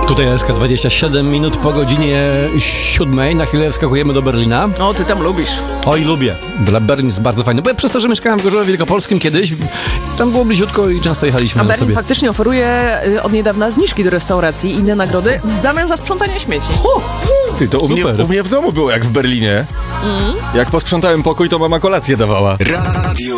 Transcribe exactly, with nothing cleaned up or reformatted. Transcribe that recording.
Tutaj S K dwadzieścia siedem minut po godzinie siódmej. Na chwilę wskakujemy do Berlina. O, ty tam lubisz. Oj, lubię. Berlin jest bardzo fajny. Bo ja przez to, że mieszkałem w Gorzowie Wielkopolskim kiedyś, tam było bliziutko i często jechaliśmy A Berlin sobie. faktycznie oferuje y, od niedawna zniżki do restauracji i inne nagrody w zamian za sprzątanie śmieci. Ty, to u mnie, u mnie w domu było jak w Berlinie. Mm. Jak posprzątałem pokój, to mama kolację dawała. Radio